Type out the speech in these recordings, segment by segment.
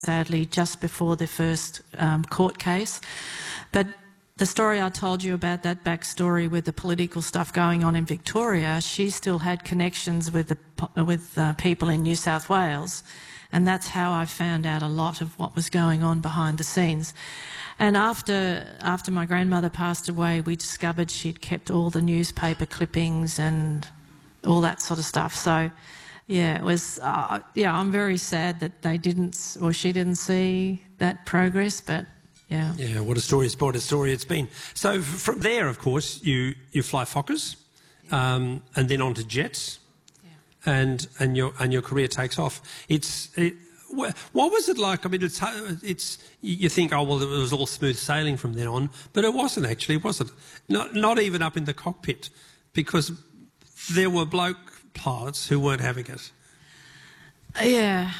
sadly, just before the first court case. But the story I told you about, that backstory with the political stuff going on in Victoria, she still had connections with people in New South Wales, and that's how I found out a lot of what was going on behind the scenes. And after my grandmother passed away, we discovered she'd kept all the newspaper clippings and all that sort of stuff. So, yeah, it was. I'm very sad that they didn't, or she didn't see that progress, but. Yeah. Yeah, what a story it's been. So from there, of course, you fly Fokkers, and then on to jets, and your career takes off. What was it like? I mean, it's you think, oh well, it was all smooth sailing from then on, but it wasn't actually, was it? Not even up in the cockpit, because there were bloke pilots who weren't having it. Yeah.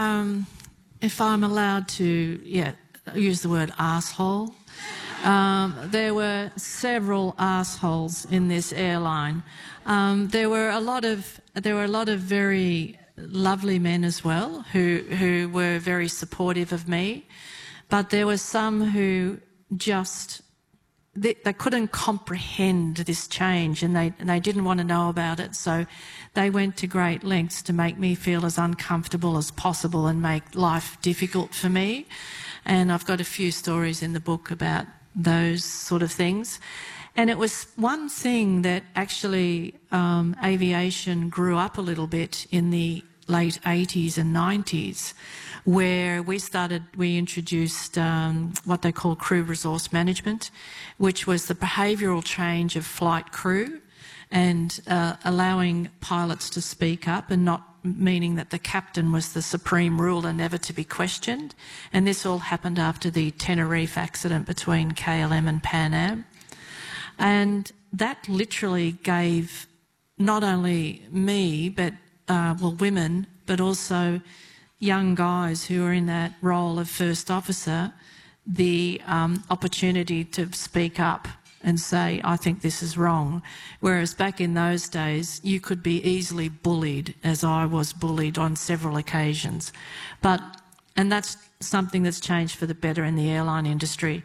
If I'm allowed to, use the word arsehole. There were several arseholes in this airline. There were a lot of very lovely men as well who were very supportive of me, but there were some who just they couldn't comprehend this change, and they didn't want to know about it, so they went to great lengths to make me feel as uncomfortable as possible and make life difficult for me. And I've got a few stories in the book about those sort of things. And it was one thing that actually aviation grew up a little bit in the late 80s and 90s, where we introduced what they call crew resource management, which was the behavioural change of flight crew and allowing pilots to speak up, and not meaning that the captain was the supreme ruler, never to be questioned. And this all happened after the Tenerife accident between KLM and Pan Am. And that literally gave not only me, but women, but also young guys who were in that role of first officer, the opportunity to speak up and say, I think this is wrong. Whereas back in those days, you could be easily bullied, as I was bullied on several occasions. And that's something that's changed for the better in the airline industry.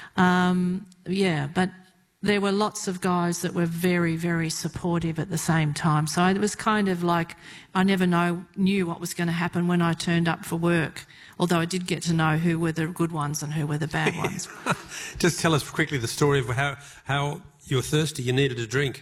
But there were lots of guys that were very, very supportive at the same time. So it was kind of like I never knew what was going to happen when I turned up for work, although I did get to know who were the good ones and who were the bad ones. Just tell us quickly the story of how you were thirsty, you needed a drink.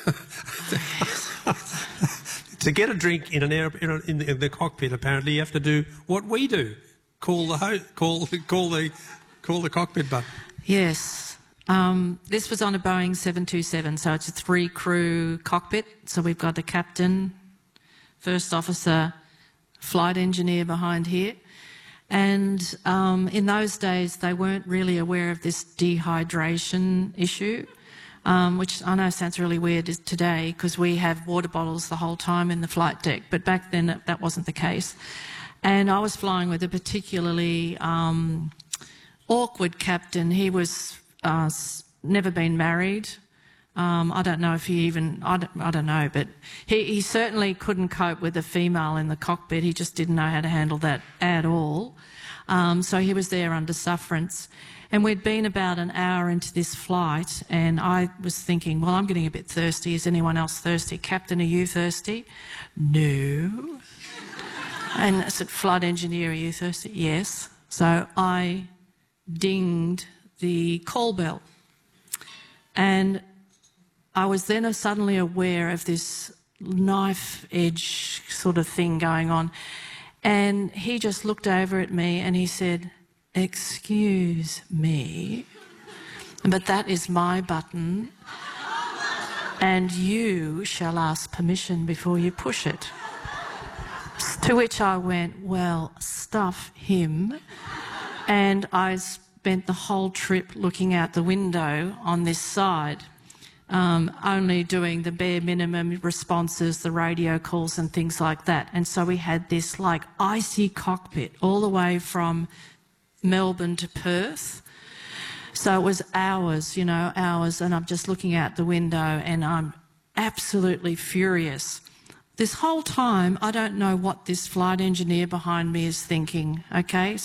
To get a drink in the cockpit, apparently you have to do what we do: call the cockpit button. Yes. This was on a Boeing 727, so it's a 3-crew cockpit. So we've got the captain, first officer, flight engineer behind here. And in those days, they weren't really aware of this dehydration issue, which I know sounds really weird today because we have water bottles the whole time in the flight deck, but back then that wasn't the case. And I was flying with a particularly awkward captain. He was never been married. I don't know if he even, I don't know, but he certainly couldn't cope with a female in the cockpit. He just didn't know how to handle that at all. So he was there under sufferance. And we'd been about an hour into this flight, and I was thinking, well, I'm getting a bit thirsty. Is anyone else thirsty? Captain, are you thirsty? No. And I said, flight engineer, are you thirsty? Yes. So I dinged the call bell. And I was then suddenly aware of this knife edge sort of thing going on. And he just looked over at me and he said, excuse me, but that is my button and you shall ask permission before you push it. To which I went, well, stuff him. And I spent the whole trip looking out the window on this side, only doing the bare minimum responses, the radio calls and things like that. And so we had this like icy cockpit all the way from Melbourne to Perth. So it was hours, hours, and I'm just looking out the window and I'm absolutely furious. This whole time, I don't know what this flight engineer behind me is thinking, okay?